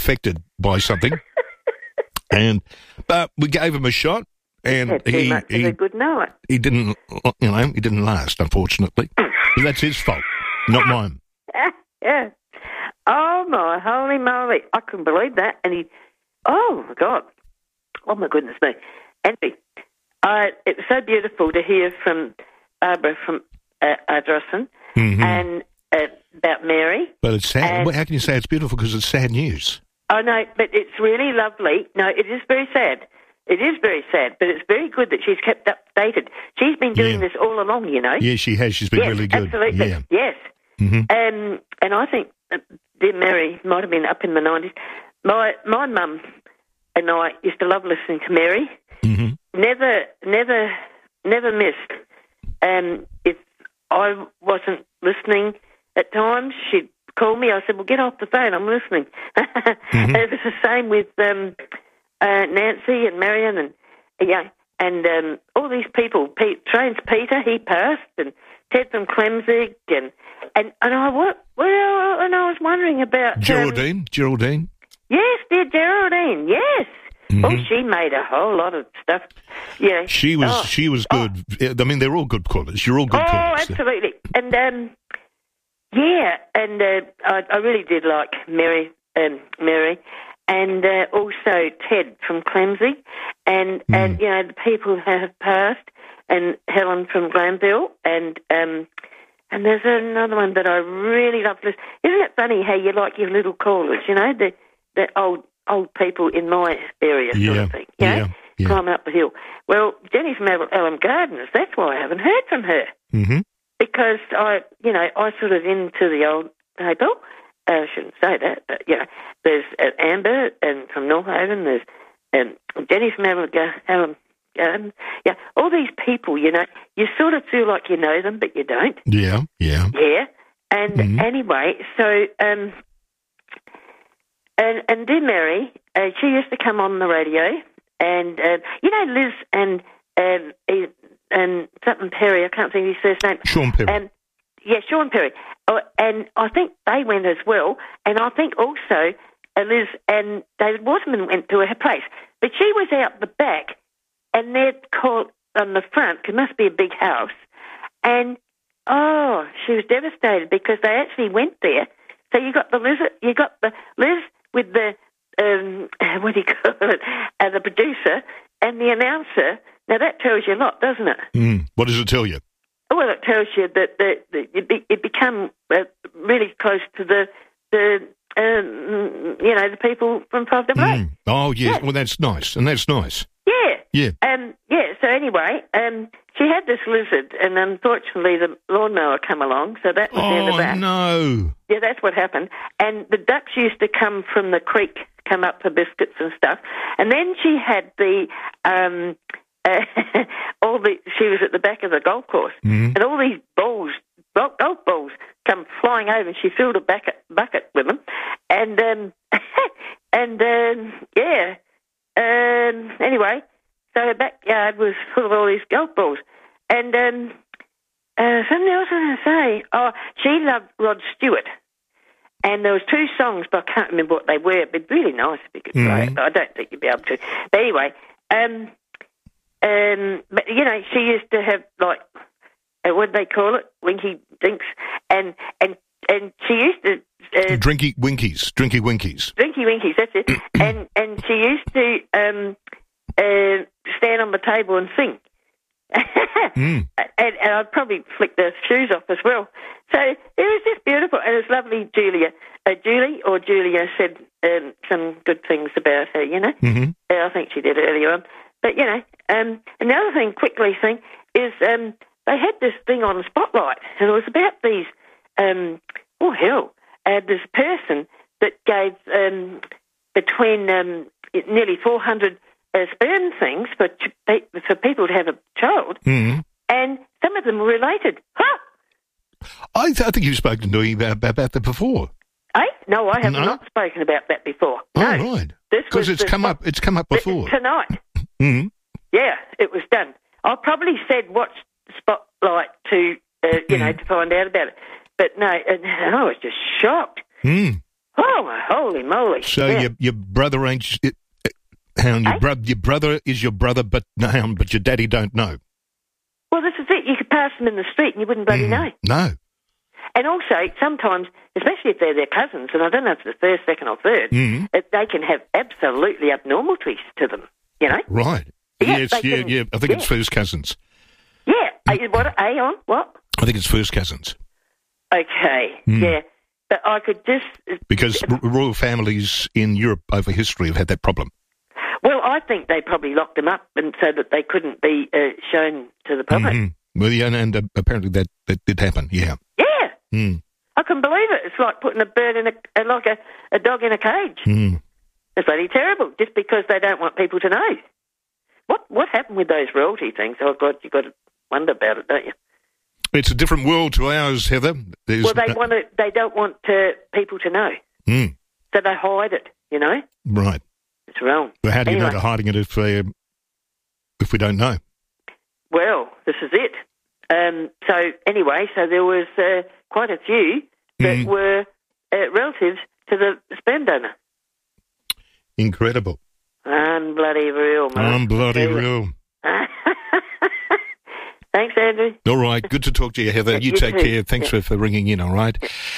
affected by something. But we gave him a shot, and he had a good night. He didn't last, unfortunately. But that's his fault, not mine. Yeah. Oh my holy moly! I couldn't believe that, and oh my God, oh my goodness me! Anyway, it was so beautiful to hear from Barbara from Ardrossan and about Mary. But it's sad. How can you say it's beautiful? Because it's sad news. Oh, no, but it's really lovely. No, it is very sad. It is very sad, but it's very good that she's kept updated. She's been doing this all along, you know. Yeah, she has. She's been really good. Absolutely. Yeah. Yes. Mm-hmm. And I think dear Mary might have been up in the 90s. My mum and I used to love listening to Mary. Mm-hmm. Never missed. If I wasn't listening at times, she'd call me. I said, well, get off the phone. I'm listening. Mm-hmm. It was the same with Nancy and Marion and all these people. Trains Peter, he passed, and Ted from Clemzig, and I was wondering about Geraldine. Yes, dear Geraldine. Yes. Mm-hmm. Oh, she made a whole lot of stuff. Yeah, she was good. I mean, they're all good callers. You're all good callers. Oh, absolutely. And I really did like Mary, and also Ted from Clemsey, and the people who have passed, and Helen from Glanville, and there's another one that I really love. Isn't it funny how you like your little callers? You know, the old people in my area sort of thing. You know, climbing up the hill. Well, Jenny from Elm Gardens. That's why I haven't heard from her. Mm-hmm. Because I sort of into the old people. I shouldn't say that, but there's Amber and from Northaven. There's Jenny from Elm Gardens. Yeah, all these people. You know, you sort of feel like you know them, but you don't. Yeah. And anyway, so and dear Mary, she used to come on the radio, and Liz and something Perry, I can't think of his first name. Sean Perry. Sean Perry. And I think they went as well. And I think also Liz and David Waterman went to her place. But she was out the back, and they'd called on the front, because it must be a big house. And, she was devastated because they actually went there. So you got the Liz with the, what do you call it, the producer and the announcer. Now, that tells you a lot, doesn't it? What does it tell you? Well, it tells you that it become really close to the people from 5AA. Oh, yes. Yeah. Well, that's nice, and that's nice. Yeah. So anyway, she had this lizard, and unfortunately the lawnmower come along, so that was the end of that. Oh, no. Yeah, that's what happened. And the ducks used to come from the creek, come up for biscuits and stuff. And then she had she was at the back of the golf course, and all these balls, golf balls, come flying over, and she filled a bucket with them, anyway, so her backyard was full of all these golf balls, and something else I was going to say. Oh, she loved Rod Stewart, and there was 2 songs, but I can't remember what they were. It'd be really nice if you could play it, but I don't think you'd be able to. But anyway, but she used to have what do they call it? Winky dinks, and she used to Drinky Winkies. Drinky Winkies, that's it. and she used to stand on the table and sing. And I'd probably flick their shoes off as well. So it was just beautiful, and it was lovely. Julia said some good things about her. I think she did earlier on. But and the other thing, is they had this thing on Spotlight, and it was about these. This person that gave between nearly 400 sperm things for people to have a child, and some of them were related. Huh? I think you've spoken to me about that before. No, I have not spoken about that before. Oh, no. right. Because it's come up before. Tonight. Yeah, it was done. I probably said watch Spotlight to to find out about it. But no, I was just shocked. Oh, my holy moly. So yeah. your brother ain't... Hang on, your brother is your brother, but your daddy don't know. Well, this is it. You could pass them in the street and you wouldn't bloody know. No. And also, sometimes, especially if they're their cousins, and I don't know if it's the first, second or third, they can have absolutely abnormal twists to them, you know? Right. Yeah, Yes, yeah. I think it's first cousins. Yeah. On? What? I think it's first cousins. Okay, yeah. But I could just... Because royal families in Europe over history have had that problem. Well, I think they probably locked them up and so that they couldn't be shown to the public. Mm-hmm. Well, yeah, and apparently that did happen, yeah. Yeah. Mm. I can believe it. It's like putting a bird in a dog in a cage. Mm. It's bloody terrible, just because they don't want people to know. What happened with those royalty things? Oh, God, you've got to wonder about it, don't you? It's a different world to ours, Heather. They don't want people to know. Mm. So they hide it, you know? Right. It's wrong. Well, how do you know they're hiding it if we don't know? Well, this is it. So there was quite a few that were relatives to the sperm donor. Incredible. Unbloody real, mate. Unbloody real. Thanks, Andrew. All right, good to talk to you, Heather. Yeah, you take care. Thanks for ringing in, all right?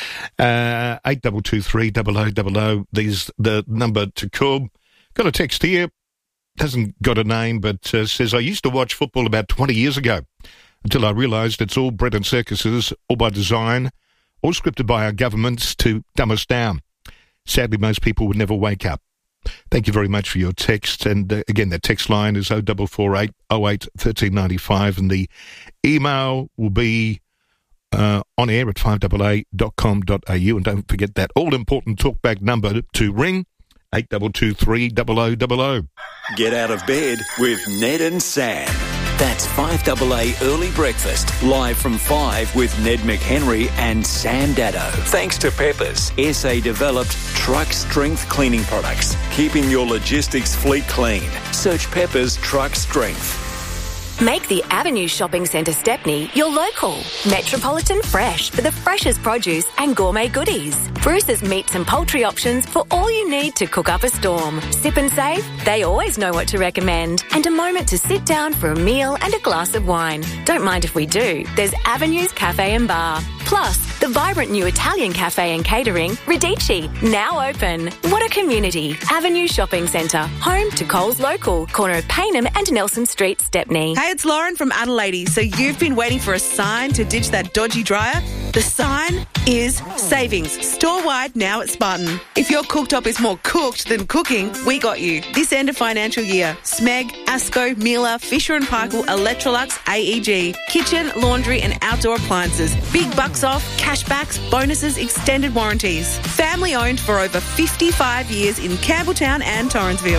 8223 0000, there's the number to call. Got a text here, hasn't got a name, but says, I used to watch football about 20 years ago until I realised it's all bread and circuses, all by design, all scripted by our governments to dumb us down. Sadly, most people would never wake up. Thank you very much for your text. And again, that text line is 0448 08 1395, and the email will be on air at 5AA.com.au. And don't forget that all-important talkback number to ring, 8223 0000. Get out of bed with Ned and Sam. That's 5AA Early Breakfast, live from 5 with Ned McHenry and Sam Dado. Thanks to Peppers, SA-developed truck strength cleaning products, keeping your logistics fleet clean. Search Peppers Truck Strength. Make the Avenue Shopping Centre Stepney your local. Metropolitan Fresh for the freshest produce and gourmet goodies. Bruce's meats and poultry options for all you need to cook up a storm. Sip and save, they always know what to recommend. And a moment to sit down for a meal and a glass of wine. Don't mind if we do. There's Avenue's Cafe and Bar. Plus, the vibrant new Italian cafe and catering, Radici, now open. What a community. Avenue Shopping Centre, home to Coles Local, corner of Paynham and Nelson Street, Stepney. Hey, it's Lauren from Adelaide. So you've been waiting for a sign to ditch that dodgy dryer? The sign is savings. Store-wide now at Spartan. If your cooktop is more cooked than cooking, we got you. This end of financial year, Smeg, Asco, Miele, Fisher & Paykel, Electrolux, AEG, kitchen, laundry and outdoor appliances. Big bucks off, cashbacks, bonuses, extended warranties. Family owned for over 55 years in Campbelltown and Torrensville.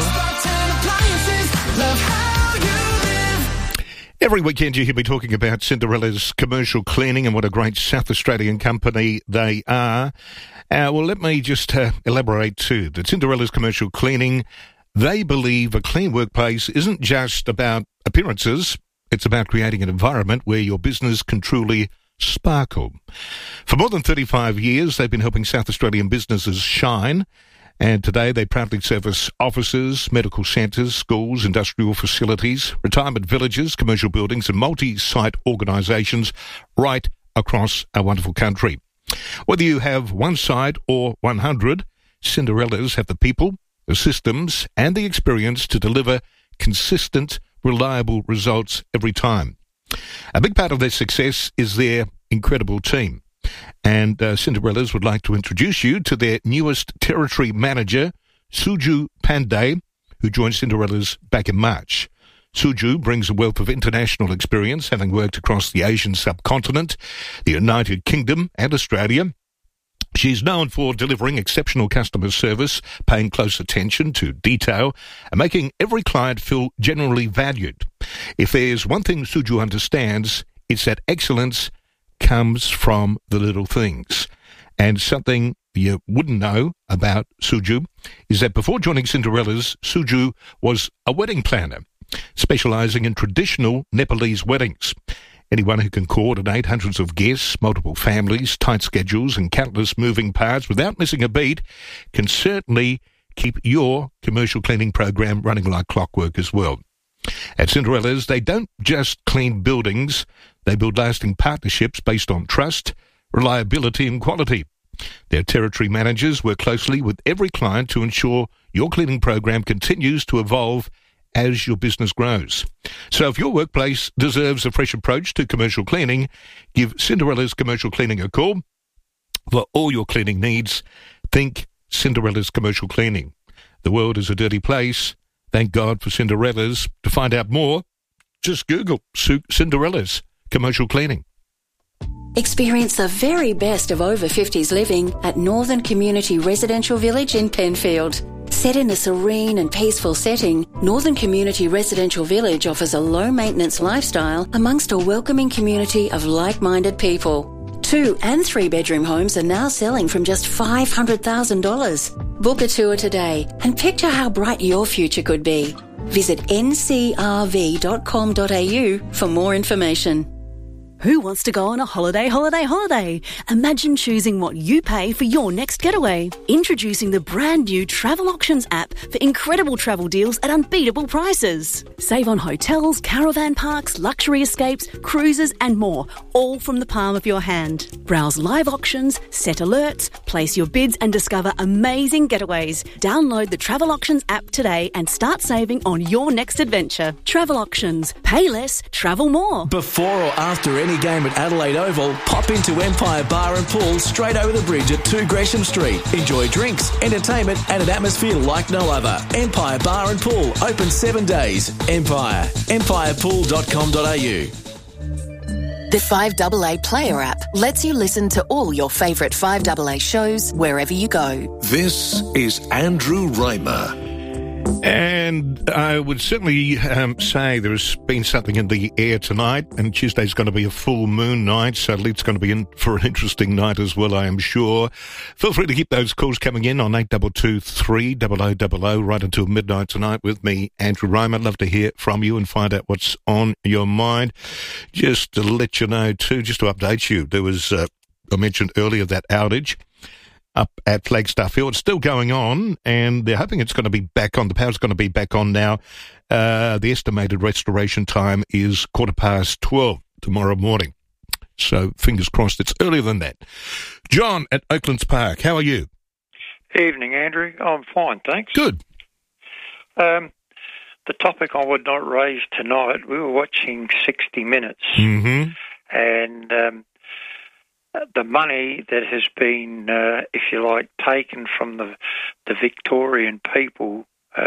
Every weekend you hear me talking about Cinderella's Commercial Cleaning and what a great South Australian company they are. Well, let me just elaborate too. That Cinderella's Commercial Cleaning, they believe a clean workplace isn't just about appearances, it's about creating an environment where your business can truly sparkle. For more than 35 years, they've been helping South Australian businesses shine. And today they proudly service offices, medical centres, schools, industrial facilities, retirement villages, commercial buildings and multi-site organisations right across our wonderful country. Whether you have one site or 100, Cinderella's have the people, the systems and the experience to deliver consistent, reliable results every time. A big part of their success is their incredible team. And Cinderella's would like to introduce you to their newest territory manager, Suju Pandey, who joined Cinderella's back in March. Suju brings a wealth of international experience, having worked across the Asian subcontinent, the United Kingdom and Australia. She's known for delivering exceptional customer service, paying close attention to detail, and making every client feel genuinely valued. If there's one thing Suju understands, it's that excellence comes from the little things. And something you wouldn't know about Suju is that before joining Cinderella's, Suju was a wedding planner, specialising in traditional Nepalese weddings. Anyone who can coordinate hundreds of guests, multiple families, tight schedules and countless moving parts without missing a beat can certainly keep your commercial cleaning program running like clockwork as well. At Cinderella's, they don't just clean buildings, they build lasting partnerships based on trust, reliability and quality. Their territory managers work closely with every client to ensure your cleaning program continues to evolve as your business grows. So if your workplace deserves a fresh approach to commercial cleaning, give Cinderella's Commercial Cleaning a call. For all your cleaning needs, think Cinderella's Commercial Cleaning. The world is a dirty place. Thank God for Cinderella's. To find out more, just Google Cinderella's Commercial Cleaning. Experience the very best of over 50s living at Northern Community Residential Village in Penfield. Set in a serene and peaceful setting, Northern Community Residential Village offers a low-maintenance lifestyle amongst a welcoming community of like-minded people. 2- and 3-bedroom homes are now selling from just $500,000. Book a tour today and picture how bright your future could be. Visit ncrv.com.au for more information. Who wants to go on a holiday? Imagine choosing what you pay for your next getaway. Introducing the brand new Travel Auctions app for incredible travel deals at unbeatable prices. Save on hotels, caravan parks, luxury escapes, cruises and more, all from the palm of your hand. Browse live auctions, set alerts, place your bids and discover amazing getaways. Download the Travel Auctions app today and start saving on your next adventure. Travel Auctions. Pay less, travel more. Before or after any game at Adelaide Oval, pop into Empire Bar and Pool straight over the bridge at 2 Gresham Street. Enjoy drinks, entertainment and an atmosphere like no other. Empire Bar and Pool, open 7 days. Empire. empirepool.com.au. The 5AA Player app lets you listen to all your favourite 5AA shows wherever you go. This is Andrew Reimer. And I would certainly say there's been something in the air tonight, and Tuesday's going to be a full moon night, so it's going to be in for an interesting night as well, I am sure. Feel free to keep those calls coming in on 8223 0000 right until midnight tonight with me, Andrew Reimer. I'd love to hear from you and find out what's on your mind. Just to let you know too, just to update you, there was, I mentioned earlier, that outage up at Flagstaff Hill. It's still going on, and they're hoping it's going to be back on. The power's going to be back on now. The estimated restoration time is 12:15 tomorrow morning. So fingers crossed it's earlier than that. John at Oaklands Park, how are you? Evening, Andrew. I'm fine, thanks. Good. The topic I would not raise tonight, we were watching 60 Minutes, Mm-hmm. and the money that has been, if you like, taken from the Victorian people,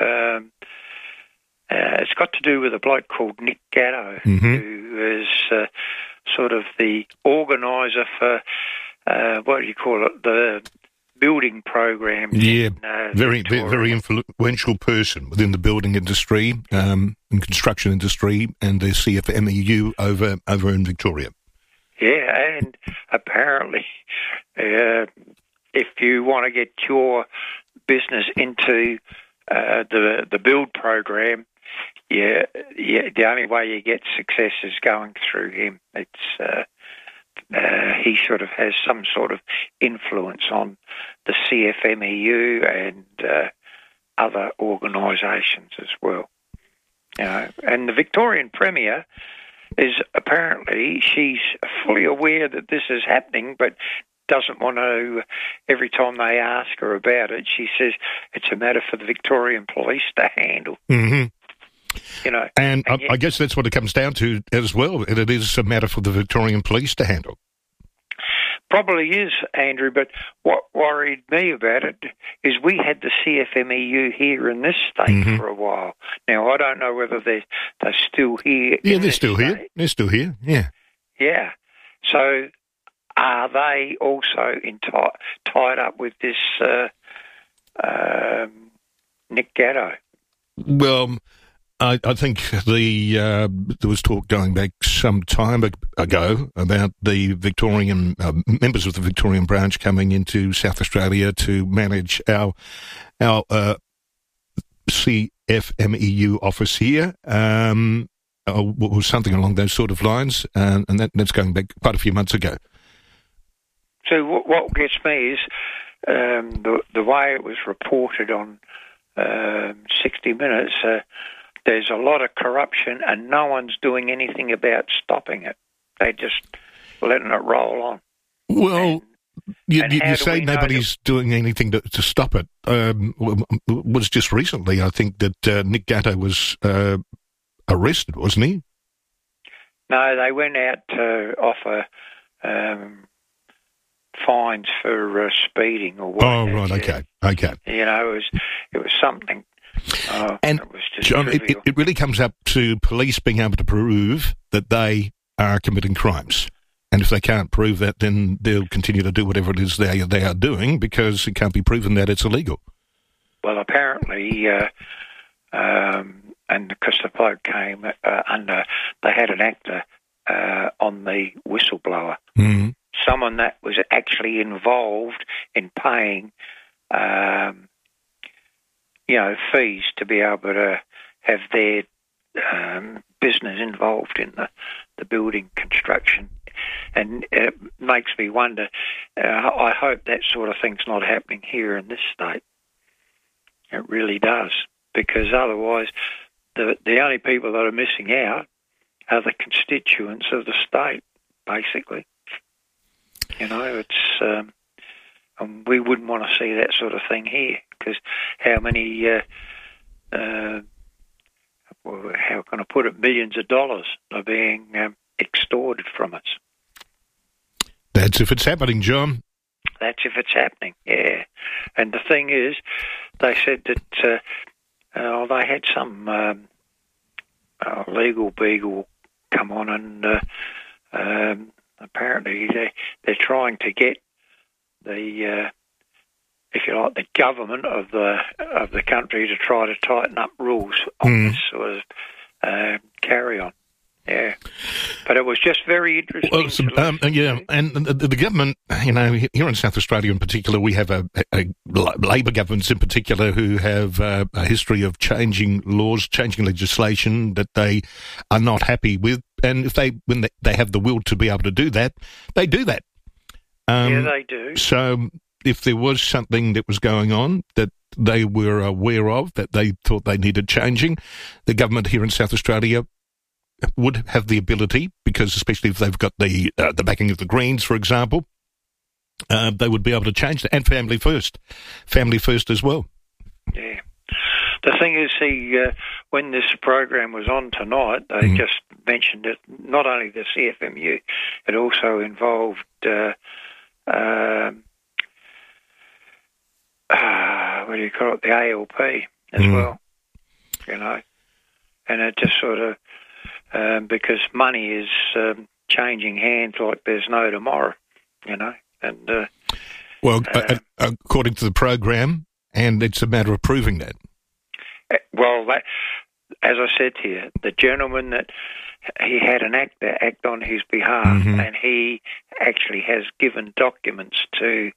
it's got to do with a bloke called Nick Gatto, who is sort of the organiser for, what do you call it, the building program. Yeah, very Victoria. influential person within the building industry and construction industry and the CFMEU over in Victoria. Yeah, and apparently, if you want to get your business into the build program, the only way you get success is going through him. It's he sort of has some sort of influence on the CFMEU and other organisations as well. You know, and the Victorian Premier is apparently, she's fully aware that this is happening, but doesn't want to, every time they ask her about it, she says it's a matter for the Victorian Police to handle. Mm-hmm. You know, and I guess that's what it comes down to as well. It is a matter for the Victorian Police to handle. Probably is, Andrew, but what worried me about it is we had the CFMEU here in this state for a while. Now, I don't know whether they're still here. Yeah, they're still here. They're still here, yeah. Yeah. So are they also tied up with this Nick Gatto? Well, I think there was talk going back some time ago about the Victorian members of the Victorian branch coming into South Australia to manage our CFMEU office here. was something along those sort of lines, and that's going back quite a few months ago. So what gets me is the way it was reported on 60 Minutes. There's a lot of corruption, and no one's doing anything about stopping it. They're just letting it roll on. Well, you say nobody's doing anything to stop it. Was just recently, I think, that Nick Gatto was arrested, wasn't he? No, they went out to offer fines for speeding or what. Oh, right, okay. You know, it was something. And it was just John, it really comes up to police being able to prove that they are committing crimes. And if they can't prove that, then they'll continue to do whatever it is they are doing, because it can't be proven that it's illegal. Well, apparently, and because the bloke came under, they had an actor on the whistleblower. Mm-hmm. Someone that was actually involved in paying, fees to be able to have their business involved in the building construction. And it makes me wonder, I hope that sort of thing's not happening here in this state. It really does, because otherwise the only people that are missing out are the constituents of the state, basically. You know, it's and we wouldn't want to see that sort of thing here, because how many, how can I put it, millions of dollars are being extorted from us. That's if it's happening, John. That's if it's happening, yeah. And the thing is, they said that they had some legal beagle come on, and apparently they're trying to get the, if you like, the government of the country to try to tighten up rules on this sort of carry on. Yeah, but it was just very interesting. Well, and the government, you know, here in South Australia in particular, we have a Labor governments in particular who have a history of changing laws, changing legislation that they are not happy with, and if when they have the will to be able to do that, they do that. Yeah, they do. So if there was something that was going on that they were aware of, that they thought they needed changing, the government here in South Australia would have the ability, because especially if they've got the backing of the Greens, for example, they would be able to change that. And Family First as well. Yeah. The thing is, when this program was on tonight, they just mentioned it, not only the CFMU, it also involved what do you call it, the ALP as well, you know. And it just sort of, because money is changing hands like there's no tomorrow, you know. And according to the program, and it's a matter of proving that. Well, as I said to you, the gentleman that he had an actor act on his behalf, and he actually has given documents to,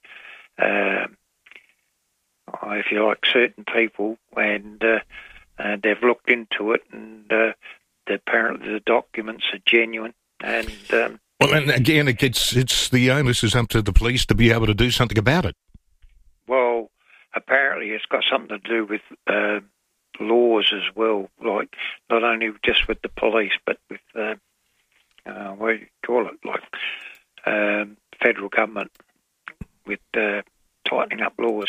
if you like, certain people, and they've looked into it, and apparently the documents are genuine. And well, and again, it's the onus is up to the police to be able to do something about it. Well, apparently it's got something to do with laws as well, like not only just with the police, but with what do you call it, like federal government, with tightening up laws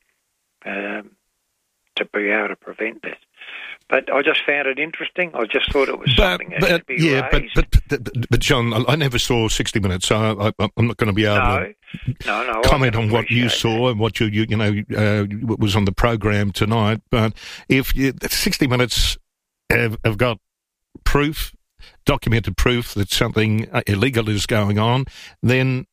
to be able to prevent this. But I just found it interesting. I just thought it was something that should be raised. But John, I never saw 60 Minutes, so I'm not going to be able to comment on what you saw and what what was on the program tonight. But if 60 Minutes have got proof, documented proof that something illegal is going on, then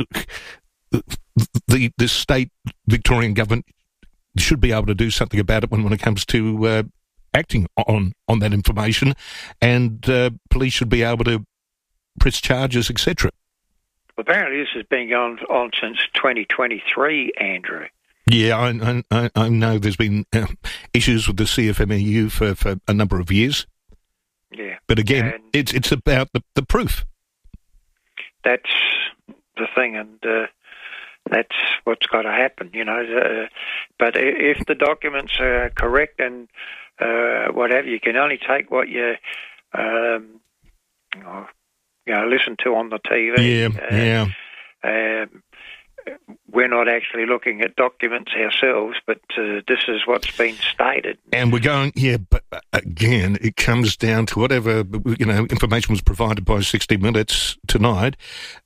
the state Victorian government should be able to do something about it when it comes to acting on that information, and police should be able to press charges, etc. Apparently this has been going on since 2023, Andrew. Yeah, I know there's been issues with the CFMEU for a number of years. Yeah. But again, it's about the proof. That's the thing, and that's what's got to happen, but if the documents are correct and what have you can only take what you listen to on the TV. We're not actually looking at documents ourselves, but this is what's been stated. And we're going, but again, it comes down to whatever, information was provided by 60 Minutes tonight.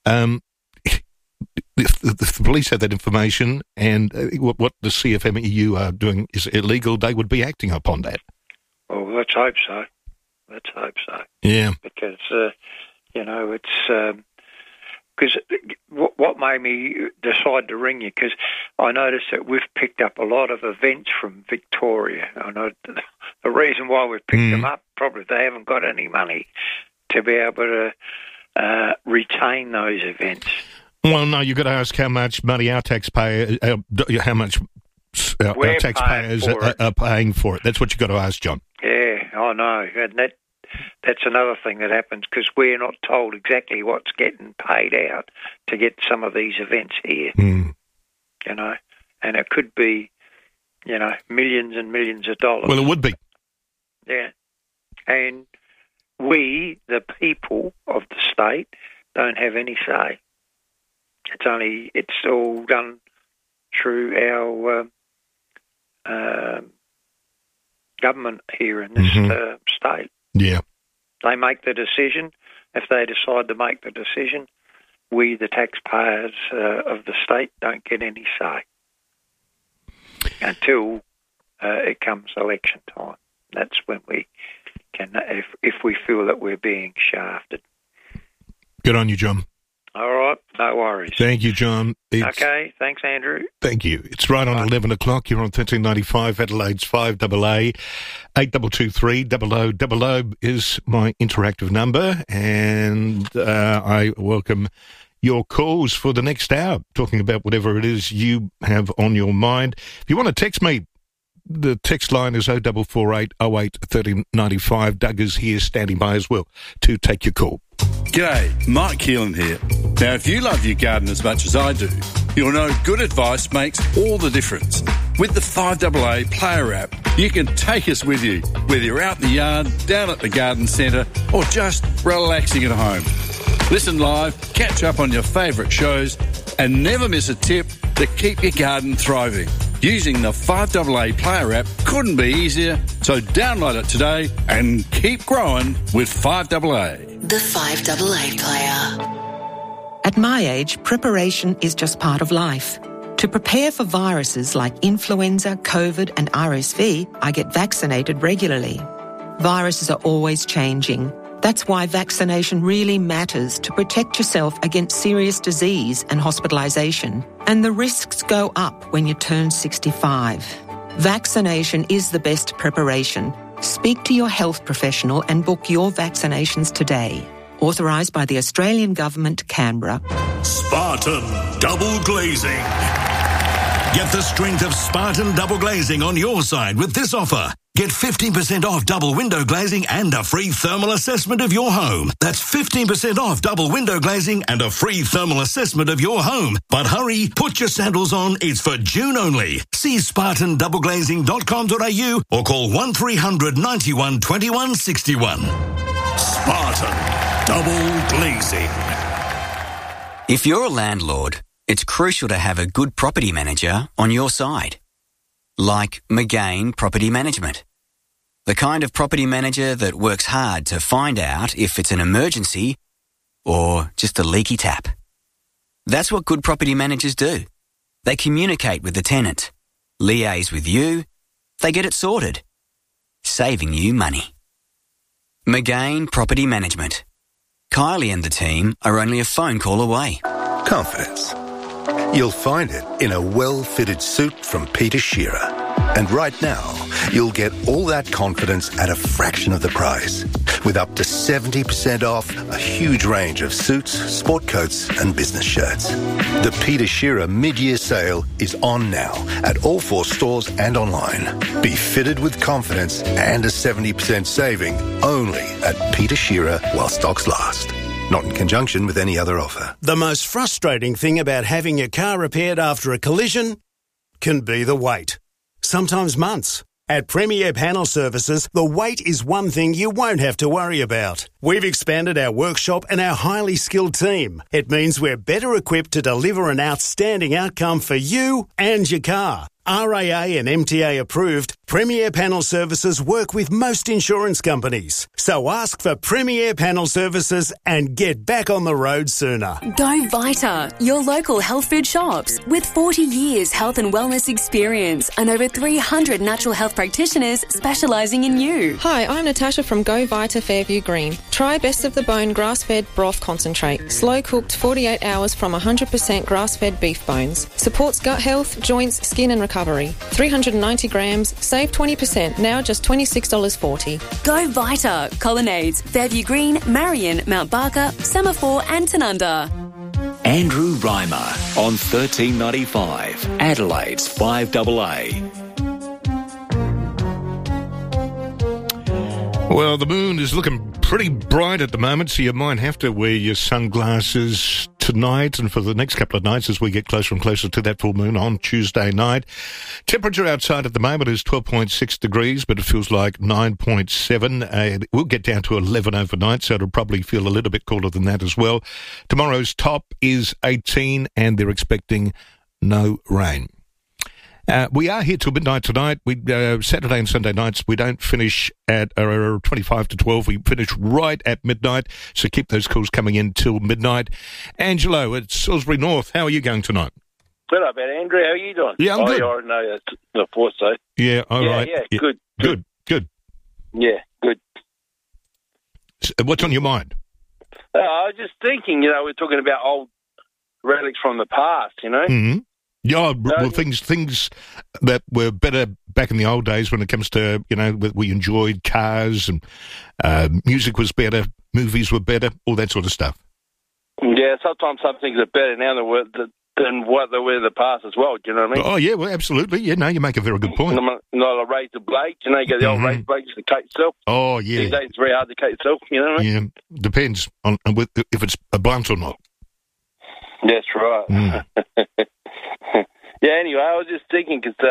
If the police had that information and what the CFMEU are doing is illegal, they would be acting upon that. Well, let's hope so. Yeah. Because, it's... Because what made me decide to ring you, because I noticed that we've picked up a lot of events from Victoria. I know the reason why we've picked them up, probably they haven't got any money to be able to retain those events. Well, no, you've got to ask how much money our taxpayers, how much our taxpayers are paying for it. That's what you've got to ask, John. Yeah, I know. And that's another thing that happens because we're not told exactly what's getting paid out to get some of these events here. And it could be, millions and millions of dollars. Well, it would be. Yeah. And we, the people of the state, don't have any say. It's all done through our government here in this state. Yeah. They make the decision. If they decide to make the decision, we, the taxpayers of the state, don't get any say until it comes election time. That's when we can, if we feel that we're being shafted. Good on you, John. All right, no worries. Thank you, John. Okay, thanks, Andrew. Thank you. It's right on 11 o'clock. You're on 1395, Adelaide's 5AA. 8223 0000 is my interactive number, and I welcome your calls for the next hour, talking about whatever it is you have on your mind. If you want to text me, the text line is 0448 08 1395. Doug is here standing by as well to take your call. G'day, Mike Keelan here. Now, if you love your garden as much as I do, you'll know good advice makes all the difference. With the 5AA Player app, you can take us with you, whether you're out in the yard, down at the garden centre, or just relaxing at home. Listen live, catch up on your favourite shows, and never miss a tip to keep your garden thriving. Using the 5AA Player app couldn't be easier, so download it today and keep growing with 5AA. The 5AA Player. At my age, preparation is just part of life. To prepare for viruses like influenza, COVID and RSV, I get vaccinated regularly. Viruses are always changing. That's why vaccination really matters to protect yourself against serious disease and hospitalisation. And the risks go up when you turn 65. Vaccination is the best preparation. Speak to your health professional and book your vaccinations today. Authorised by the Australian Government, Canberra. Spartan Double Glazing. Get the strength of Spartan Double Glazing on your side with this offer. Get 15% off double window glazing and a free thermal assessment of your home. That's 15% off double window glazing and a free thermal assessment of your home. But hurry, put your sandals on. It's for June only. See spartandoubleglazing.com.au or call 1300 91 21 61. Spartan Double Glazing. If you're a landlord, it's crucial to have a good property manager on your side. Like McGain Property Management. The kind of property manager that works hard to find out if it's an emergency or just a leaky tap. That's what good property managers do. They communicate with the tenant, liaise with you, they get it sorted, saving you money. McGain Property Management. Kylie and the team are only a phone call away. Confidence. You'll find it in a well-fitted suit from Peter Shearer. And right now, you'll get all that confidence at a fraction of the price. with up to 70% off a huge range of suits, sport coats and business shirts. The Peter Shearer mid-year sale is on now at all 4 stores and online. Be fitted with confidence and a 70% saving only at Peter Shearer while stocks last. Not in conjunction with any other offer. The most frustrating thing about having your car repaired after a collision can be the wait. Sometimes months. At Premier Panel Services, the wait is one thing you won't have to worry about. We've expanded our workshop and our highly skilled team. It means we're better equipped to deliver an outstanding outcome for you and your car. RAA and MTA approved, Premier Panel Services work with most insurance companies. So ask for Premier Panel Services and get back on the road sooner. Go Vita, your local health food shops. With 40 years health and wellness experience and over 300 natural health practitioners specialising in you. Hi, I'm Natasha from Go Vita Fairview Green. Try Best of the Bone grass-fed broth concentrate. Slow cooked 48 hours from 100% grass-fed beef bones. Supports gut health, joints, skin and recovery. 390 grams, save 20%, now just $26.40. Go Vita, Colonnades, Fairview Green, Marion, Mount Barker, Semaphore and Tanunda. Andrew Reimer on 1395, Adelaide's 5AA. Well, the moon is looking pretty bright at the moment, so you might have to wear your sunglasses tonight and for the next couple of nights as we get closer and closer to that full moon on Tuesday night. Temperature outside at the moment is 12.6 degrees, but it feels like 9.7. We'll get down to 11 overnight, so it'll probably feel a little bit cooler than that as well. Tomorrow's top is 18, and they're expecting no rain. We are here till midnight tonight. Saturday and Sunday nights, we don't finish at 25 to 12. We finish right at midnight, so keep those calls coming in till midnight. Angelo at Salisbury North, how are you going tonight? Good up, Andrew. How are you doing? Yeah, I'm good. I already know that's the fourth, so. Yeah, all right. Yeah, good. Yeah, good. So what's on your mind? I was just thinking, we're talking about old relics from the past, Mm-hmm. Yeah, well, things that were better back in the old days when it comes to, we enjoyed cars and music was better, movies were better, all that sort of stuff. Yeah, sometimes some things are better now than what they were in the past as well, do you know what I mean? Oh, yeah, well, absolutely. Yeah, no, you make a very good point. Not a razor blade, you get the old razor blades to cut yourself. Oh, yeah. These days it's very hard to cut yourself, you know what I mean? Yeah, depends on if it's a blunt or not. That's right. Yeah, anyway, I was just thinking, because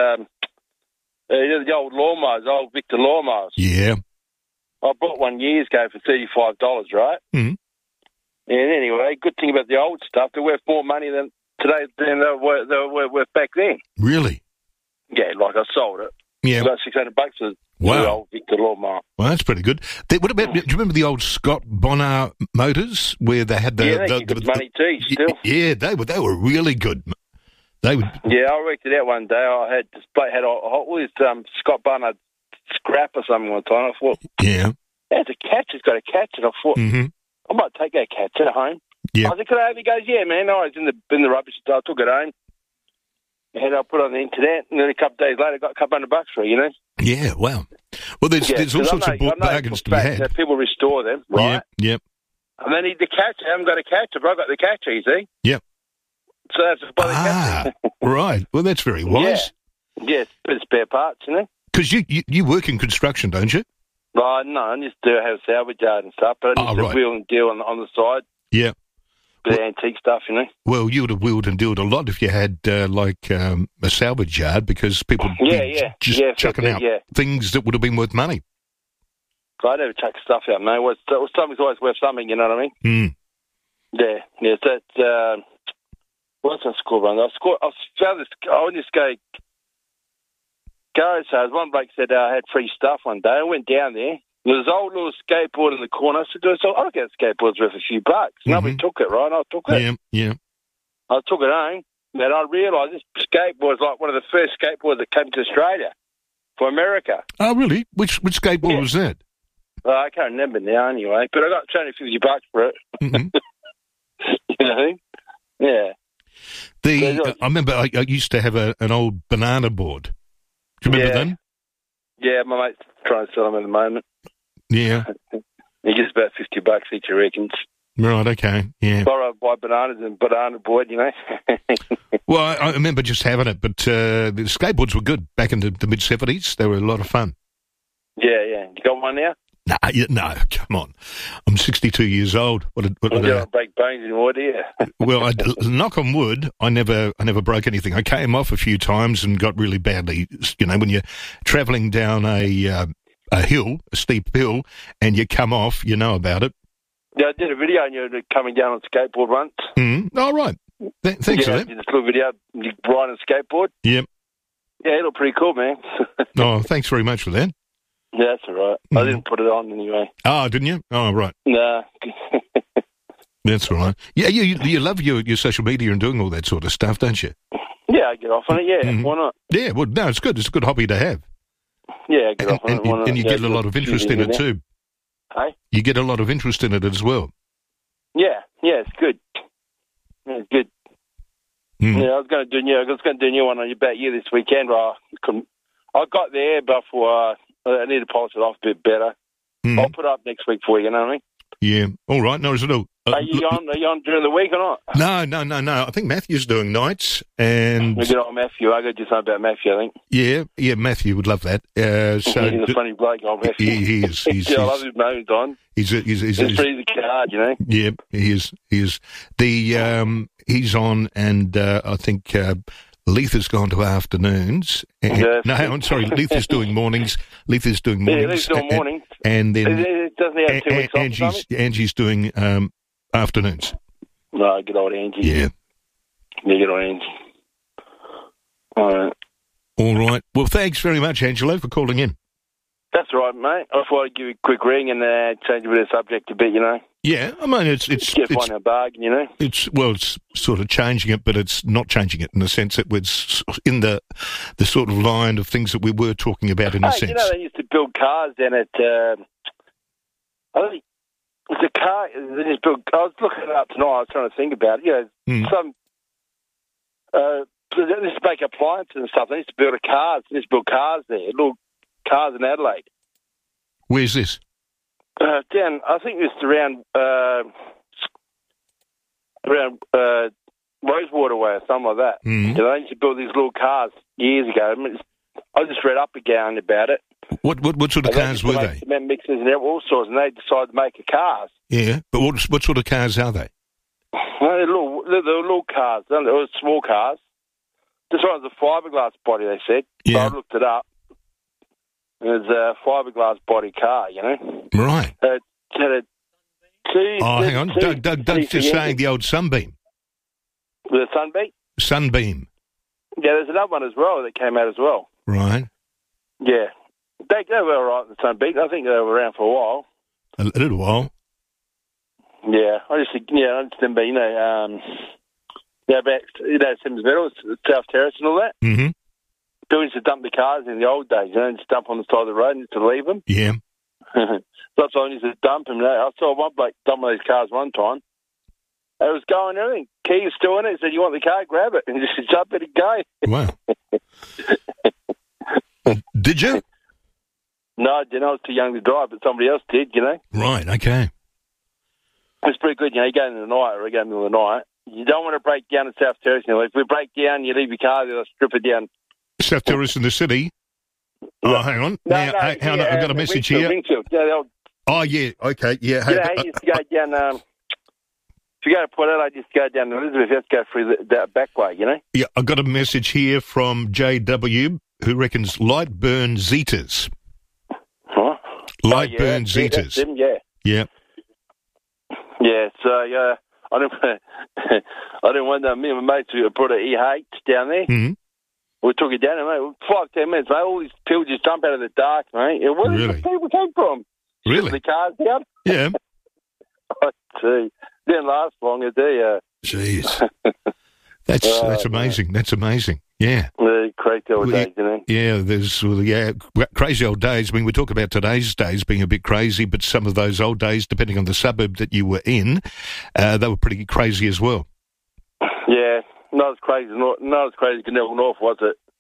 the old lawnmowers, old Victor lawnmowers. Yeah. I bought one years ago for $35, right? Mm-hmm. And anyway, good thing about the old stuff, they're worth more money than today than they were worth back then. Really? Yeah, like I sold it. Yeah. About $600 for the old Victor lawnmower. Well, that's pretty good. What about, do you remember the old Scott Bonnar motors where they had they give money too, still. Yeah, they were really good. Yeah, I worked it out one day. I had this bloke had a Scott Bonnar scrap or something one time. I thought, yeah, it's a catch. It's got a catch, and I thought, I might take that catch at home. Yeah. I said, could I have it? He goes, yeah, man. I was in the rubbish. I took it home, and I put it on the internet, and then a couple of days later, I got a couple $100 for it. Yeah, wow. Well, there's all sorts of bargains to be had. People restore them, right? Yep. And then the catch. I haven't got a catcher, but I got the catcher. You see? Yep. So that's a bloody catcher. Right. Well, that's very wise. Yeah, it's spare parts, Because you work in construction, don't you? No, I just do have a salvage yard and stuff, but I just wheel and deal on the side. Yeah. Bit of antique stuff, Well, you would have wheeled and dealed a lot if you had, a salvage yard, because people just chucking out things that would have been worth money. I never chuck stuff out, mate. Something's always worth something, you know what I mean? Yeah. So that's, what's my school run? I found this, I went to this garage sales. One bloke said I had free stuff one day. I went down there. There was an old little skateboard in the corner. I said, I'll get a skateboard's worth a few bucks. Nobody took it, right? I took it. Yeah. I took it home, and I realised this skateboard was like one of the first skateboards that came to Australia for America. Oh, really? Which skateboard was that? Well, I can't remember now anyway, but I got $250 for it. You know? Yeah. I remember I used to have an old banana board. Do you remember them? Yeah, my mate's trying to sell them at the moment. Yeah. He gets about $50 each, he reckons. Right, okay, yeah. Borrow buy bananas and banana board, you know. Well, I remember just having it, but the skateboards were good back in the mid-70s. They were a lot of fun. Yeah. You got one now? No, come on. I'm 62 years old. You don't break bones anymore, do you? Well, knock on wood, I never broke anything. I came off a few times and got really badly. You know, when you're travelling down a steep hill, and you come off, you know about it. Yeah, I did a video on you coming down on skateboard once. Oh, right. Thanks for that. I did this little video, you riding a skateboard. Yep. Yeah, it looked pretty cool, man. Oh, thanks very much for that. Yeah, that's all right. I didn't put it on anyway. Oh, didn't you? Oh, right. Nah. That's all right. Yeah, you love your social media and doing all that sort of stuff, don't you? Yeah, I get off on it, yeah. Why not? Yeah, well, no, it's good. It's a good hobby to have. Yeah, I get off on it. Why not? And you get a lot of interest in it too. Hey? You get a lot of interest in it as well. Yeah, it's good. Yeah, it's good. Yeah, I was going to do a new one about you this weekend. I got there before I need to polish it off a bit better. I'll put it up next week for you, you know what I mean? Yeah, all right, no worries at all. Are you on during the week or not? No. I think Matthew's doing nights. And we get on Matthew. I got just something about Matthew, I think. Yeah, Matthew would love that. So he's a funny bloke, old Matthew. He is. I love his name, Don. He's pretty card, you know? Yeah, he is. He's on, and I think Leith has gone to afternoons. Yes. No, I'm sorry, Leith is doing mornings. Yeah, Leith's doing mornings. And then doesn't he have 2 weeks off? Angie's doing afternoons. No, good old Angie. Yeah, good old Angie. All right. Well, thanks very much, Angelo, for calling in. That's right, mate. I thought I'd give you a quick ring and change a bit of subject a bit, you know. Yeah, I mean, it's find a bargain, you know. It's sort of changing it, but it's not changing it in the sense that it's in the sort of line of things that we were talking about in a sense. You know, they used to build cars down at, I think it's a car. They just built. I was looking it up tonight. I was trying to think about it. You know, they used to make appliances and stuff. They used to build cars. They used to build cars there. Little cars in Adelaide. Where's this? Down, I think it's around Rosewater Way or something like that. You know, they used to build these little cars years ago. I just read up again about it. What sort of cars were they? Cement mixers and all sorts, and they decided to make cars. Yeah, but what sort of cars are they? Well, they're little cars. They were small cars. This one's a fiberglass body, they said. Yeah. So I looked it up. It was a fiberglass body car, you know. Right. Hang on. Doug's just saying the old Sunbeam. The Sunbeam? Sunbeam. Yeah, there's another one as well that came out as well. Right. Yeah. They were all right, the Sunbeam. I think they were around for a while. A little while. Yeah. I just remember, about Sims Meadows, South Terrace and all that. Mm-hmm. People used to dump the cars in the old days, just dump on the side of the road and just to leave them. Yeah. That's why I used to dump them. I saw one bloke dump one of these cars one time. It was going and everything. Key was still in it. He said, "You want the car? Grab it." And just jump it and go. Wow. Did you? No, I didn't. I was too young to drive, but somebody else did, you know. Right, okay. It's pretty good, you know. You go in the night or you go in the middle of the night. You don't want to break down at South Terrace. You know, if we break down, you leave your car there, they'll strip it down. South Terrace in the city? Oh, hang on. Hang on. I've got a message here. Oh, yeah. Okay, yeah. I used to go down... if you go to Port Adelaide, just go down to Elizabeth. You have to go through that back way, you know? Yeah, I've got a message here from JW, who reckons light burn Zetas. Huh? Light burn Zetas. Them, yeah. Yeah. Yeah, so I didn't want that. Me and my mates, we brought an E8 down there. Mm-hmm. We took it down, and mate, 5-10 minutes, mate. All these people just jump out of the dark, mate. Where did the people come from? Really? The cars down? Yeah. I see. Didn't last long, did they? Jeez. That's amazing. That's amazing. Yeah. Crazy old days, you know? Yeah, crazy old days. I mean, we talk about today's days being a bit crazy, but some of those old days, depending on the suburb that you were in, they were pretty crazy as well. Yeah. Not as crazy as Canberra North, was it?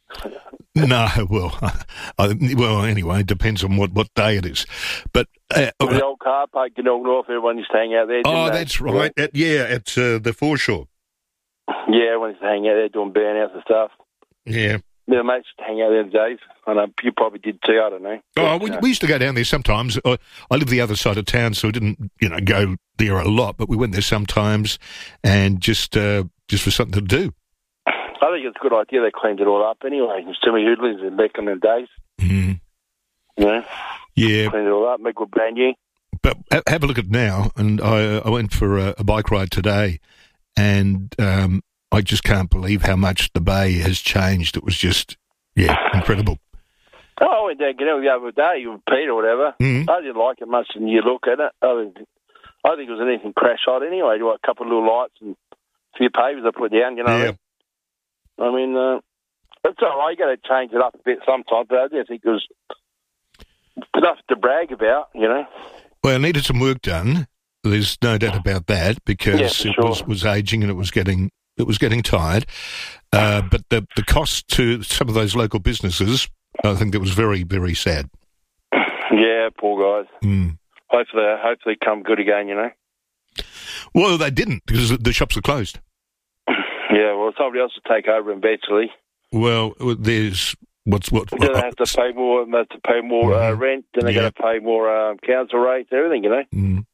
No, well, anyway, it depends on what day it is. But the old car park in North, everyone used to hang out there. That's right. At the foreshore. Yeah, everyone used to hang out there doing burnouts and stuff. Yeah. My mates used to hang out there, Dave. I know you probably did too. I don't know. We used to go down there sometimes. I live the other side of town, so I didn't, go there a lot. But we went there sometimes, and just for something to do. I think it's a good idea. They cleaned it all up anyway. There's too many hoodlums back in the days. Mm. Yeah. Cleaned it all up, make it brand new. But have a look at it now. And I went for a bike ride today, and I just can't believe how much the bay has changed. It was just, incredible. Oh, I went down the other day with Pete or whatever. Mm. I didn't like it much when you look at it. I think it was anything crash hot anyway. You got a couple of little lights and a few pavers I put down, Yeah. I mean, it's all right. You got to change it up a bit sometimes, but I didn't think it was enough to brag about, Well, it needed some work done. There's no doubt about that, because it was aging and it was getting tired. But the cost to some of those local businesses, I think that was very, very sad. Yeah, poor guys. Mm. Hopefully come good again, Well, they didn't, because the shops are closed. Yeah, well, somebody else will take over eventually. Well, there's what? Then they have to pay more. They have to pay more rent. Then they got to pay more council rates, everything. Mm.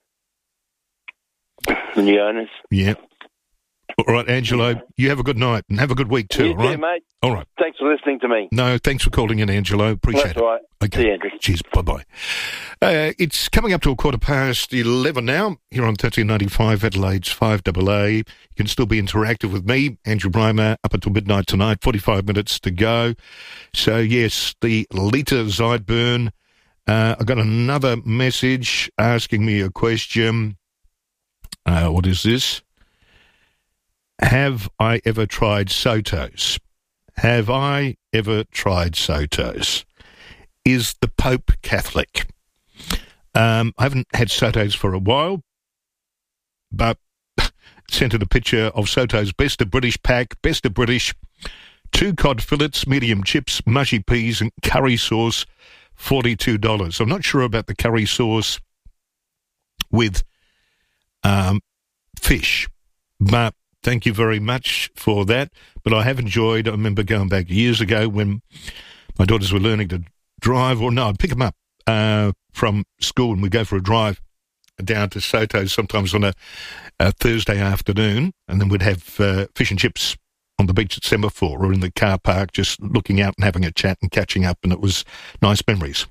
The new owners. Yeah. All right, Angelo, you have a good night and have a good week too, You all right? too, mate. All right. Thanks for listening to me. No, thanks for calling in, Angelo. Appreciate That's it. all right. Okay. See you, Andrew. Cheers. Bye-bye. It's coming up to 11:15 now here on 1395 Adelaide's 5AA. You can still be interactive with me, Andrew Brymer, up until midnight tonight, 45 minutes to go. So, yes, the Lita Zeidburn. I got another message asking me a question. What is this? Have I ever tried Sotos? Have I ever tried Sotos? Is the Pope Catholic? I haven't had Sotos for a while, but sent in a picture of Sotos Best of British pack, Best of British, 2 cod fillets, medium chips, mushy peas and curry sauce, $42. I'm not sure about the curry sauce with fish, but thank you very much for that. But I have enjoyed, I remember going back years ago when my daughters were learning to drive, I'd pick them up from school and we'd go for a drive down to Sotos sometimes on a Thursday afternoon, and then we'd have fish and chips on the beach at Semaphore or in the car park, just looking out and having a chat and catching up, and it was nice memories.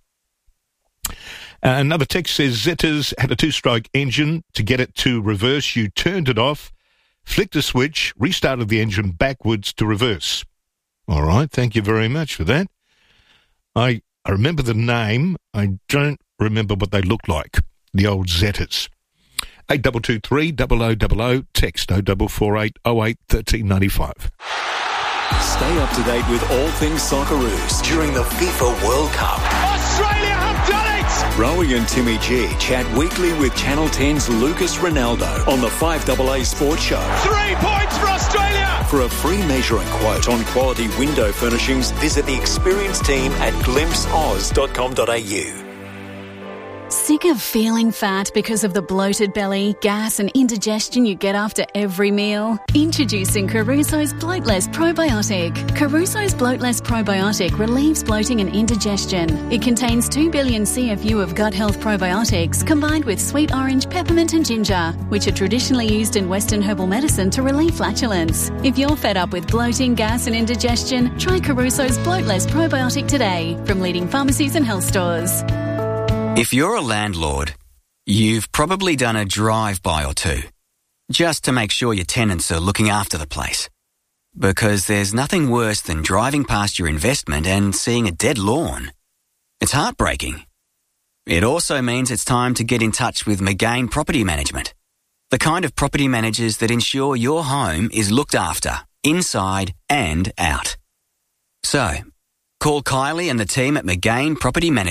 Another text says, Zetas had a 2-stroke engine. To get it to reverse, you turned it off, flicked a switch, restarted the engine backwards to reverse. All right, thank you very much for that. I remember the name. I don't remember what they looked like, the old Zetas. 8223 0000, text 0448 08 1395. Stay up to date with all things Socceroos during the FIFA World Cup. Australia have done it! Rowie and Timmy G chat weekly with Channel 10's Lucas Ronaldo on the 5AA Sports Show. 3 points for Australia! For a free measure and quote on quality window furnishings, visit the experienced team at glimpseoz.com.au. Sick of feeling fat because of the bloated belly, gas and indigestion you get after every meal? Introducing Caruso's Bloatless Probiotic. Caruso's Bloatless Probiotic relieves bloating and indigestion. It contains 2 billion CFU of gut health probiotics combined with sweet orange, peppermint and ginger, which are traditionally used in Western herbal medicine to relieve flatulence. If you're fed up with bloating, gas and indigestion, try Caruso's Bloatless Probiotic today from leading pharmacies and health stores. If you're a landlord, you've probably done a drive-by or two, just to make sure your tenants are looking after the place. Because there's nothing worse than driving past your investment and seeing a dead lawn. It's heartbreaking. It also means it's time to get in touch with McGain Property Management, the kind of property managers that ensure your home is looked after, inside and out. So, call Kylie and the team at McGain Property Management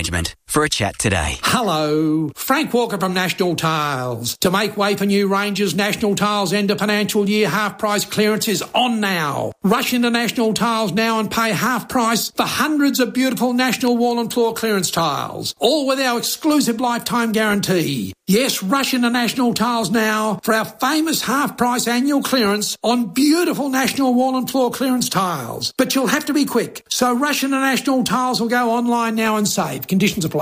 for a chat today. Hello, Frank Walker from National Tiles. To make way for new ranges, National Tiles end of financial year half price clearance is on now. Rush into National Tiles now and pay half price for hundreds of beautiful National Wall and Floor clearance tiles, all with our exclusive lifetime guarantee. Yes, rush into National Tiles now for our famous half price annual clearance on beautiful National Wall and Floor clearance tiles. But you'll have to be quick, so rush into National Tiles or go online now and save. Conditions apply.